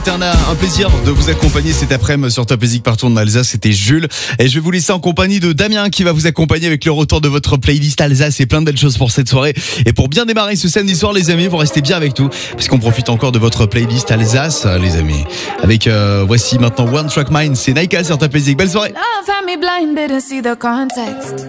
C'était un plaisir de vous accompagner cet après-midi sur Top Music partout en Alsace. C'était Jules. Et je vais vous laisser en compagnie de Damien qui va vous accompagner avec le retour de votre playlist Alsace et plein de belles choses pour cette soirée. Et pour bien démarrer ce samedi soir, les amis, vous restez bien avec nous puisqu'on profite encore de votre playlist Alsace, les amis. Avec, voici maintenant One Track Mind, c'est Naika sur Top Music. Belle soirée. Love had me blinded to see the context.